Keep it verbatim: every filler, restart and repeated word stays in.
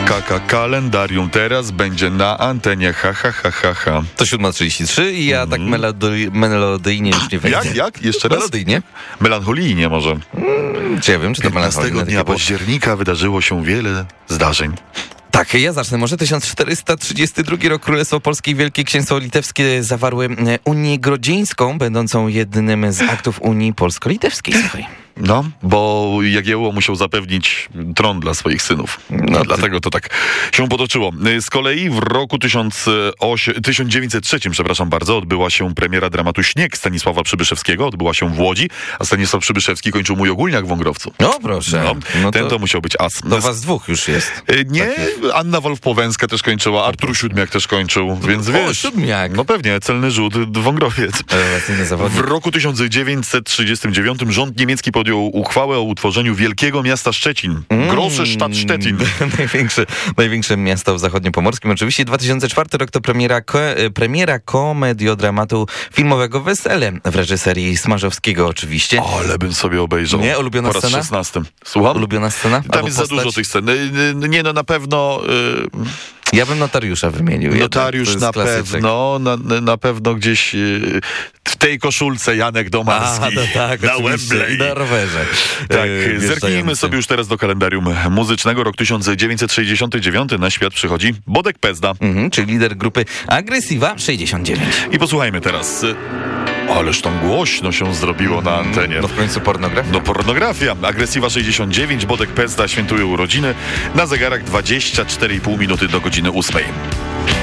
Kaka kalendarium teraz będzie na antenie, ha, ha, ha, ha, ha. To siódma trzydzieści trzy i ja mm. tak melody, melodyjnie już nie wejdę. Jak, jak? Jeszcze raz? Melodyjnie. Melancholijnie może. Hmm, czy ja wiem, czy to melancholijnie. piętnastego dnia października wydarzyło się wiele zdarzeń. Tak, ja zacznę. Może tysiąc czterysta trzydziesty drugi rok. Królestwo Polskie i Wielkie Księstwo Litewskie zawarły Unię Grodzieńską, będącą jednym z aktów Unii Polsko-Litewskiej. Słuchaj. No, bo Jagiełło musiał zapewnić tron dla swoich synów. No, dlatego to tak się potoczyło. Z kolei w roku tysiąc dziewięćset trzecim, przepraszam bardzo, odbyła się premiera dramatu Śnieg Stanisława Przybyszewskiego. Odbyła się w Łodzi, a Stanisław Przybyszewski kończył Mój ogólniak w Wągrowcu. No proszę. No, no ten to, to musiał być as. To was dwóch już jest. Nie, Anna Wolf-Powęska też kończyła, Artur Siódmiak też kończył, więc o, wiesz. Siódmiak. No pewnie, celny rzut, Wągrowiec. W roku tysiąc dziewięćset trzydziestym dziewiątym rząd niemiecki podjął uchwałę o utworzeniu wielkiego miasta Szczecin. Mm. Große Stadt Stettin. największe, największe miasto w zachodniopomorskim. Oczywiście dwa tysiące czwarty rok to premiera, ko, premiera komediodramatu filmowego Wesele w reżyserii Smarzowskiego oczywiście. Ale bym sobie obejrzał. Nie? Ulubiona po raz scena? szesnastym. Słucham? Ulubiona scena? Tam jest postać? Za dużo tych scen. Nie, no na pewno... Yy... Ja bym Notariusza wymienił. Notariusz na pewno, na, na pewno gdzieś yy, w tej koszulce Janek Domarski. A, no tak, na Wembley. Na rowerze. Tak, yy, zerknijmy sobie już teraz do kalendarium muzycznego. Rok tysiąc dziewięćset sześćdziesiąty dziewiąty na świat przychodzi Bodek Pezda. Mhm, czyli lider grupy Agresywa sześćdziesiąt dziewięć. I posłuchajmy teraz... Ależ tam głośno się zrobiło na antenie. No w końcu pornografia. No pornografia. Agresywa sześćdziesiąt dziewięć, Bodek Pezda świętuje urodziny. Na zegarach dwadzieścia cztery i pół minuty do godziny ósmej.